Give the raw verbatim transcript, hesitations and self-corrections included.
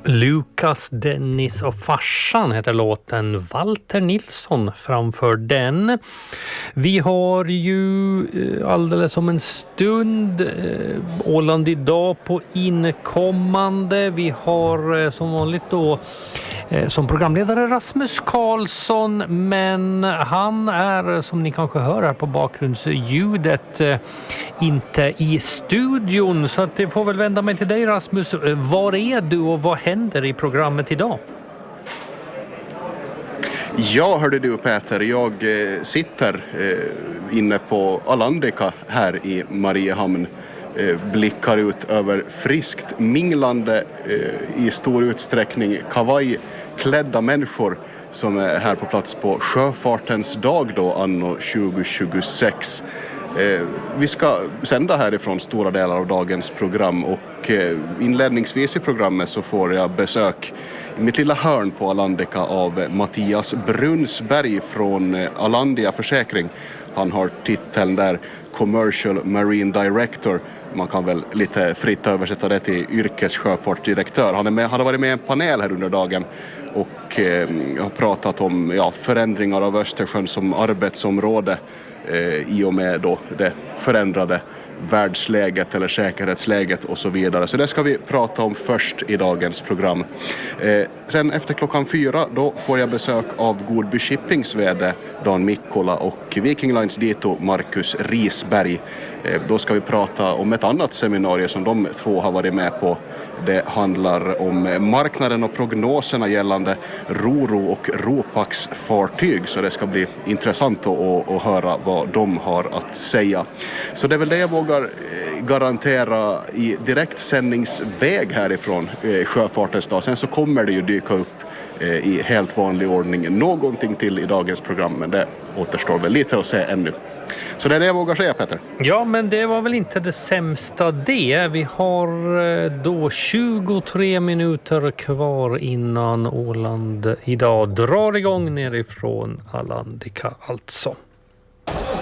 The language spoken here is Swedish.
Lukas, Dennis och farsan heter låten. Walter Nilsson framför den. Vi har ju alldeles om en stund eh, Åland idag på inkommande. Vi har eh, som vanligt då eh, som programledare Rasmus Karlsson, men han är, som ni kanske hör här på bakgrundsljudet, eh, inte i studion, så att det får väl vända mig till dig, Rasmus. Var är du och vad händer i programmet idag? Ja, hörde du Peter, jag eh, sitter eh, inne på Alandika här i Mariehamn, eh, blickar ut över friskt minglande, eh, i stor utsträckning kavajklädda människor som är här på plats på sjöfartens dag då, anno tjugo tjugosex. Eh, vi ska sända härifrån stora delar av dagens program, och eh, inledningsvis i programmet så får jag besök i mitt lilla hörn på Alandika av Mattias Brunsberg från eh, Alandia Försäkring. Han har titeln där Commercial Marine Director. Man kan väl lite fritt översätta det till yrkessjöfartsdirektör. Han, är med, han har varit med i en panel här under dagen och eh, har pratat om ja, förändringar av Östersjön som arbetsområde eh, i och med då det förändrade världsläget eller säkerhetsläget och så vidare. Så det ska vi prata om först i dagens program. Eh, sen efter klockan fyra då får jag besök av Godby Shippings vd Dan Mikkola och Viking Lines dito Marcus Risberg. Eh, då ska vi prata om ett annat seminarium som de två har varit med på. Det handlar om marknaden och prognoserna gällande Roro och Ropax fartyg, så det ska bli intressant att, att höra vad de har att säga. Så det är väl det jag vågar garantera i direktsändningsväg härifrån Sjöfartens dag. Sen så kommer det ju dyka upp i helt vanlig ordning någonting till i dagens program, men det återstår väl lite att se ännu. Så det är det jag vågar säga, Peter. Ja, men det var väl inte det sämsta det. Vi har då tjugotre minuter kvar innan Åland idag drar igång nerifrån Alandika alltså.